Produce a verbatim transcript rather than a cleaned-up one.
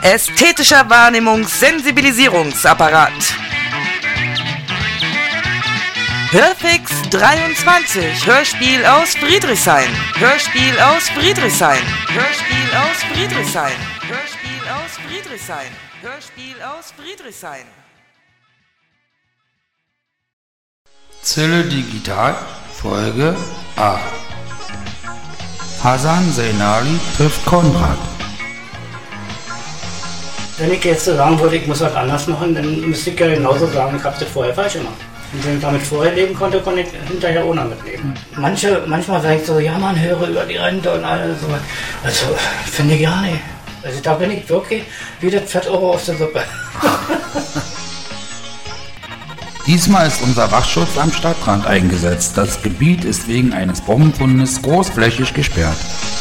Ästhetischer Wahrnehmungs-Sensibilisierungsapparat. Hörfix dreiundzwanzig, Hörspiel aus Friedrichshain. Hörspiel aus Friedrichshain. Hörspiel aus Friedrichshain. Hörspiel aus Friedrichshain. Hörspiel aus Friedrichshain. Zelle Digital, Folge A. Hasan Seinali trifft Konrad. Wenn ich jetzt so sagen würde, ich muss was anders machen, dann müsste ich ja genauso sagen, ich habe das vorher falsch gemacht. Und wenn ich damit vorher leben konnte, konnte ich hinterher ohne mitleben. Manche, manchmal sage ich so, ja man, höre über die Rente und alles so. Also, finde ich gar nicht. Also da bin ich wirklich wie das Fett Euro aus der Suppe. Diesmal ist unser Wachschutz am Stadtrand eingesetzt. Das Gebiet ist wegen eines Bombenfundes großflächig gesperrt.